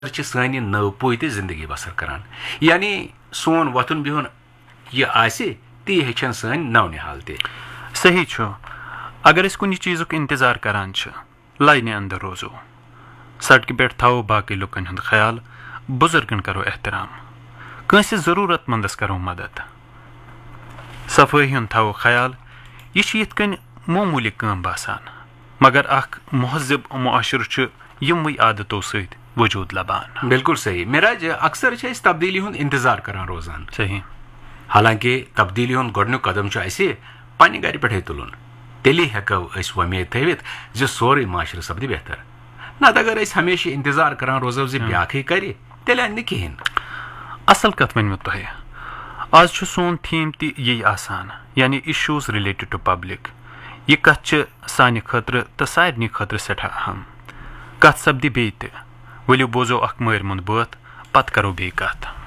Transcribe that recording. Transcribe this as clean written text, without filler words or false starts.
सानी नव पुई ते जिंदगी बसर करान यानी सोन वतुन बिहुन यह आसे ती हेचन सन नव निहाल ते सही छो अगर इस कुछ चीज़ुक इंतजार करान छ लाइने अंदर रोजो सड़क पे थाओ बाकी लुकन हंद ख्याल बुजुर्गन करो एहतराम कंसे जरूरतमंदस करो मदद सफाई हंद थाओ ख्याल यह यथ कन मामूली काम बासान मगर अख महजब मुआशर छ यमवै आदतों सत वजूद लबान। बिल्कुल सही मिराज अक्सर इस तब्दीली हुन इंतजार करान रोजान सही हालांकि तब्दीली हुन गोडनुक कदम छ ऐसे पन्ने गर पे तुलन तेली हेको अस वमेद थवित जो सोरे माशर सपदि बेहतर नत अगर हमेशा इंतजार करान रोजो जो ब्याखी करे तेल अन्य कहें असल कत वन तुह आज छ सोन थीम ती यही आसान यानी इशूज रिलेटेड टू पब्लिक यह कत सानि खतर तो सारनी खतर सठा अहम कत सपदि बे वलियो बोजो अख मर मुंद बात पत करो बे कत।